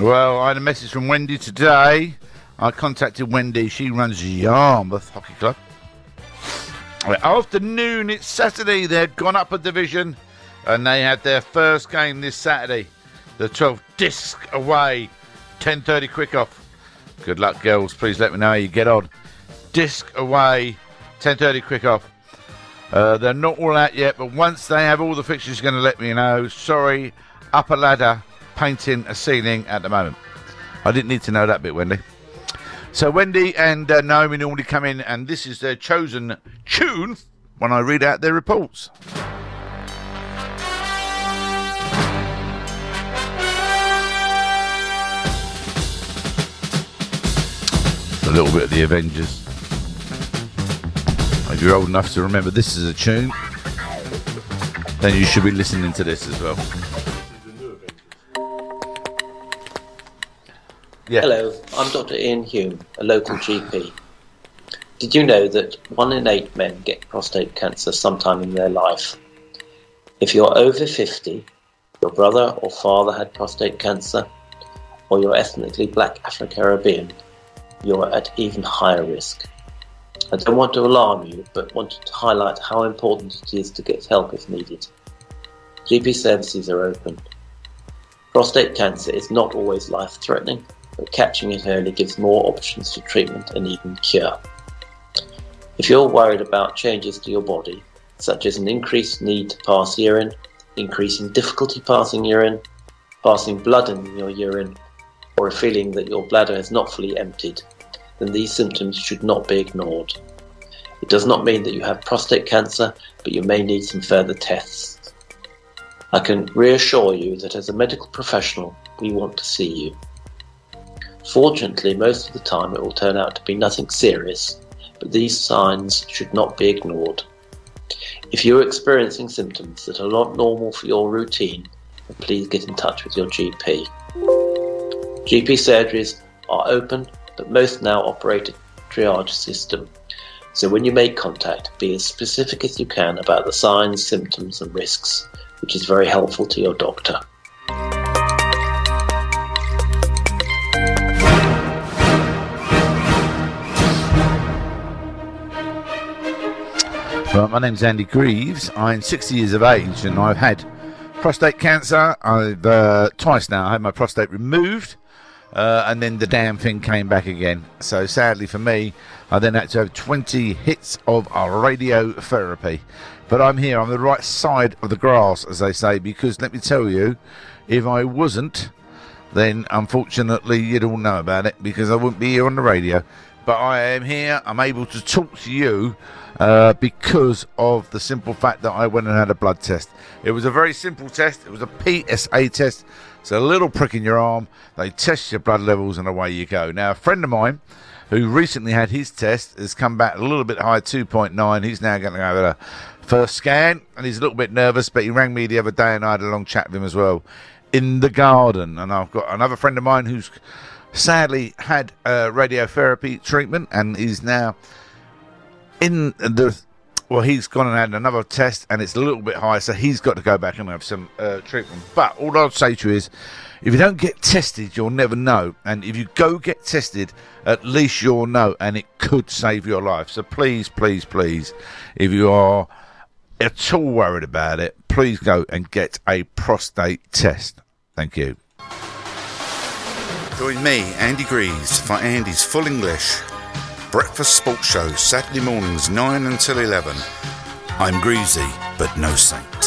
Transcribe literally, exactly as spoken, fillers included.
Well, I had a message from Wendy today. I contacted Wendy. She runs Yarmouth Hockey Club. Afternoon, it's Saturday. They've gone up a division and they had their first game this Saturday. The twelve disc away, ten thirty quick off. Good luck, girls. Please let me know how you get on. Disc away, ten thirty quick off. Uh, they're not all out yet, but once they have all the fixtures, you're going to let me know. Sorry, upper ladder, painting a ceiling at the moment. I didn't need to know that bit, Wendy. So Wendy and uh, Naomi normally come in, and this is their chosen tune when I read out their reports. A little bit of the Avengers. If you're old enough to remember this is a tune, then you should be listening to this as well. Yeah. Hello, I'm Doctor Ian Hume, a local G P. Did you know that one in eight men get prostate cancer sometime in their life? If you're over fifty, your brother or father had prostate cancer, or you're ethnically black Afro-Caribbean, you're at even higher risk. I don't want to alarm you, but wanted to highlight how important it is to get help if needed. G P services are open. Prostate cancer is not always life-threatening, but catching it early gives more options for treatment and even cure. If you're worried about changes to your body, such as an increased need to pass urine, increasing difficulty passing urine, passing blood in your urine, or a feeling that your bladder is not fully emptied, then these symptoms should not be ignored. It does not mean that you have prostate cancer, but you may need some further tests. I can reassure you that as a medical professional, we want to see you. Fortunately, most of the time it will turn out to be nothing serious, but these signs should not be ignored. If you're experiencing symptoms that are not normal for your routine, then please get in touch with your G P. G P surgeries are open, but most now operate a triage system. So when you make contact, be as specific as you can about the signs, symptoms and risks, which is very helpful to your doctor. Well, my name's Andy Greaves. I'm sixty years of age and I've had prostate cancer. I've uh, twice now I had my prostate removed. Uh, and then the damn thing came back again. So sadly for me, I then had to have twenty hits of radiotherapy. But I'm here on the right side of the grass, as they say, because let me tell you, if I wasn't, then unfortunately you'd all know about it, because I wouldn't be here on the radio. But I am here, I'm able to talk to you uh, because of the simple fact that I went and had a blood test. It was a very simple test. It was a P S A test. It's a little prick in your arm. They test your blood levels and away you go. Now, a friend of mine who recently had his test has come back a little bit high, two point nine. He's now going to have a first scan, and he's a little bit nervous, but he rang me the other day and I had a long chat with him as well in the garden. And I've got another friend of mine who's sadly had uh, radiotherapy treatment, and he's now in the... Well, he's gone and had another test, and it's a little bit high, so he's got to go back and have some uh, treatment. But all I'll say to you is, if you don't get tested, you'll never know. And if you go get tested, at least you'll know, and it could save your life. So please, please, please, if you are at all worried about it, please go and get a prostate test. Thank you. Join me, Andy Greaves, for Andy's Full English Breakfast Sports Show, Saturday mornings nine until eleven. I'm greasy, but no saint.